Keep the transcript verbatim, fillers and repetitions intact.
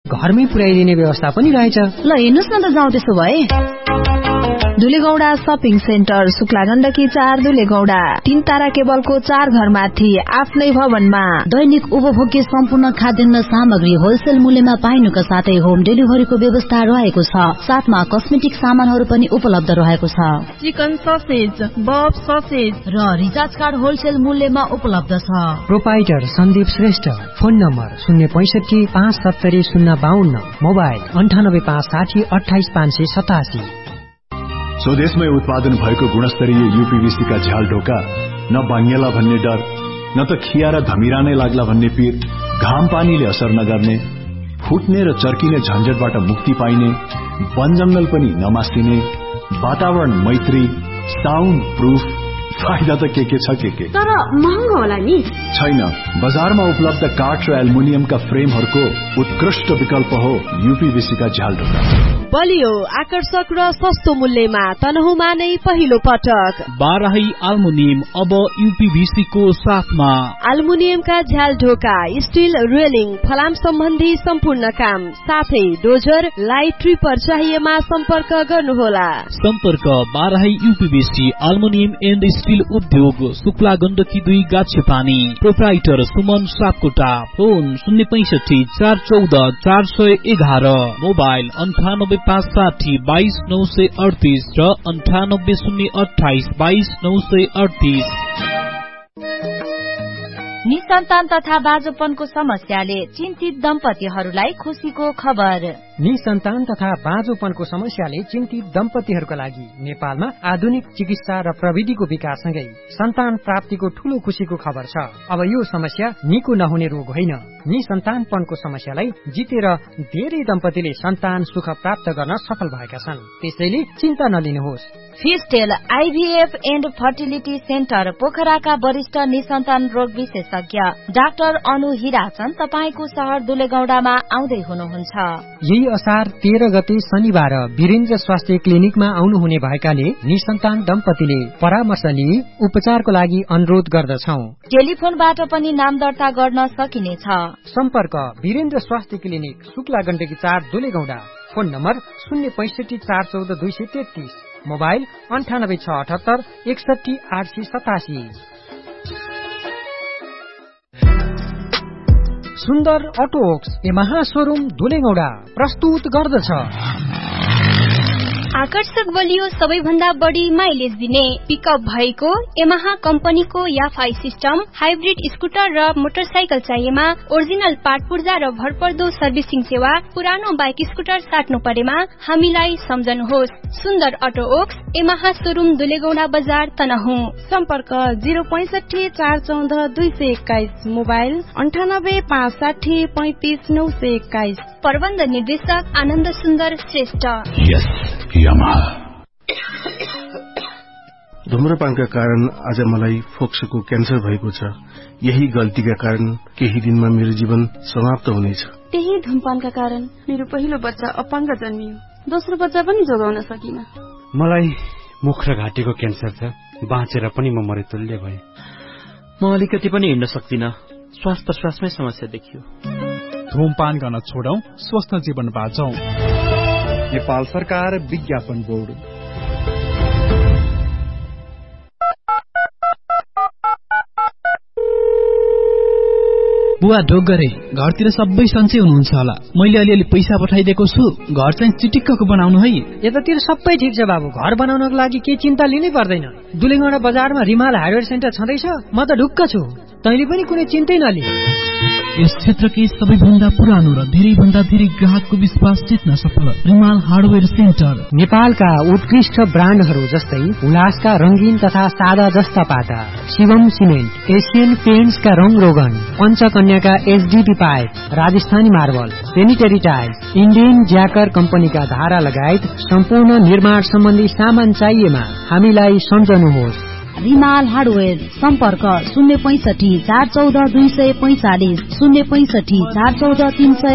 घरमै पुर्याइदिने व्यवस्था पनि रहेछ। ल हेर्नुस् न त जाउँ त्यसो भए। दुलेगौडा शपिङ सेन्टर, शुक्ला गण्डकी चार, दुलेगौडा। तीन तारा केबलको चार घर माथि आफ्नै भवनमा दैनिक उपभोग्य सम्पूर्ण खाद्यान्न सामग्री होलसेल मूल्यमा पाइनुका साथै होम डेलिभरीको व्यवस्था रहेको छ। साथमा कस्मेटिक सामानहरू पनि उपलब्ध रहेको छ। चिकन ससेज, बफ ससेज र रिचार्ज कार्ड होलसेल मूल्यमा उपलब्ध छ। Proprietor Sandeep Shrestha. Phone number शून्य पैसठी पाँच सत्तरी शून्य बाहन्न, मोबाइल अन्ठानब्बे पाँच साठी अठाइस पाँच सय सतासी। स्वदेशमै उत्पादन भएको गुणस्तरीय यूपीवीसी का झ्याल ढोका न भाङ्गेला भन्ने डर, न त खिया र धमिरा नै लाग्ला भन्ने पीर, घाम पानीले असर नगर्ने, फुट्ने र चर्किने झन्झटबाट मुक्ति पाइने, वन जंगल पनि नमासिने, वातावरण मैत्री, साउन्ड प्रूफ, फाइदा त के के छ के के। तर महँगो होला नि? छैन, बजारमा उपलब्ध काठ र एल्युमिनियमका फ्रेमहरूको उत्कृष्ट विकल्प हो यूपीवीसी का झ्याल ढोका। बलियो, आकर्षक र सस्तो मूल्यमा तनहुमा नै पहिलो पटक बाराही एल्युमिनियम अब यूपीवीसी को साथमा। एल्युमिनियमका झ्याल ढोका, स्टील रेलिङ, फलाम सम्बन्धी सम्पूर्ण काम, साथै डोजर, लाइट ट्रिपर चाहिएमा सम्पर्क गर्नुहोला। सम्पर्क Barahi UPVC aluminium and steel उद्योग, शुक्ला गण्डकी दुई, गाछेपानी। प्रोप्राइटर सुमन सापकोटा। फोन शून्य पैसठी चार चौध चार सय एघार, मोबाइल अन्ठानब्बे पाँच साठी बाइस नौ सय अडतिस र अन्ठानब्बे शून्य अठाइस बाइस नौ सय अडतिस। निसन्तान तथा बाँझोपनको समस्याले चिन्तित दम्पतिहरूलाई खुसीको खबर। निसन्तान तथा बाँझोपनको समस्याले चिन्तित दम्पतिहरूका लागि नेपालमा आधुनिक चिकित्सा र प्रविधिको विकाससँगै सन्तान प्राप्तिको ठूलो खुशीको खबर छ। अब यो समस्या निको नहुने रोग होइन। निसन्तानपनको समस्यालाई जितेर धेरै दम्पतिले सन्तान सुख प्राप्त गर्न सफल भएका छन्। त्यसैले चिन्ता नलिनुहोस्। फिस्टेल आईभीएफ एन्ड फर्टिलिटी सेन्टर पोखराका वरिष्ठ निसन्तान रोग विशेषज्ञ डाक्टर अनु हिराचन तपाईको शहर दुलेगौडामा आउँदै हुनुहुन्छ। यही असार तेह्र गते शनिबार वीरेन्द्र स्वास्थ्य क्लिनिकमा आउनुहुने भएकाले निसन्तान दम्पतिले परामर्श लिई उपचारको लागि अनुरोध गर्दछौ। टेलिफोनबाट पनि नाम दर्ता गर्न सकिनेछ। सम्पर्क वीरेन्द्र स्वास्थ्य क्लिनिक, शुक्ला गण्डकी चार, दुलेगौडा। फोन नम्बर शून्य पैसठी चार चौध दुई सय तेत्तीस, मोबाइल अन्ठानब्बे छ अठहत्तर एकसठी आठ सय सतासी। सुन्दर अटोवर्क्स यमाहा शोरूम दुलेगौडा प्रस्तुत गर्दछ आकर्षक बलियो सबैभन्दा बढी माइलेज दिने पिकअप भएको यमाहा कम्पनीको याफाई सिस्टम, हाइब्रिड स्कुटर र मोटरसाइकल चाहिएमा ओरिजिनल पार्ट पूर्जा र भरपर्दो सर्भिसिङ सेवा, पुरानो बाइक स्कुटर साट्नु परेमा हामीलाई सम्झनुहोस्। सुन्दर अटोवर्क्स यमाहा शोरूम दुलेगौडा बजार तनहुँ। सम्पर्क जिरो पैसठी चार चौध दुई सय एक्काइस, मोबाइल अन्ठानब्बे पाँच साठी पैंतिस नौ सय एक्काइस। प्रबन्ध निर्देशक आनन्द सुन्दर श्रेष्ठ। धुम्रपानका कारण आज मलाई फोक्सोको क्यान्सर भएको छ। यही गल्तीका कारण केही दिनमा मेरो जीवन समाप्त हुनेछ। त्यही धुम्रपानका कारण मेरो पहिलो बच्चा अपाङ्ग जन्मियो, दोस्रो बच्चा पनि जोगाउन सकिन। मलाई मुख र घाँटीको क्यान्सर छ, बाँचेर पनि म मरेतुल्य भएँ। म अलिकति पनि हिँड्न सक्दिनँ, श्वास प्रश्वासमै समस्या देखियो। धूमपान गर्न छोडौं, स्वस्थ जीवन बाँचौं। नेपाल सरकार विज्ञापन बोर्ड। बुवा ढोक गरे, घरतिर सबै सन्चै हुनुहुन्छ होला। मैले अलिअलि पैसा पठाइदिएको छु, घर चाहिँ चिटिक्कको बनाउनु है। यतातिर सबै ठिक छ बाबु, घर बनाउनको लागि केही चिन्ता लिनै पर्दैन। दुलेगौडा बजारमा रिमाल हार्डवेयर सेन्टर छँदैछ, म त ढुक्क छु। तैँले पनि कुनै चिन्तै नलि। यस क्षेत्रकै सबैभन्दा पुरानो र धेरै भन्दा धेरै ग्राहकको विश्वास जित्न सफल रिमाल हार्डवेयर सेन्टर। नेपालका उत्कृष्ट ब्रान्डहरू जस्तै उल्लासका रंगीन तथा सादा जस्ता पाटा, शिवम सिमेन्ट, एशियन पेन्ट्सका रंग रोगन, पञ्चकन्याका HDP pipe, Rajasthani marble, sanitary tiles, Indian ज्याकर कम्पनीका धारा लगायत सम्पूर्ण निर्माण सम्बन्धी सामान चाहिएमा हामीलाई सम्झनुहोस्। रिमाल हार्डवेयर। सम्पर्क शून्य पैसठी चार चौध दुई सय पैंचालिस, शून्य पैसठी चार चौध तीन सय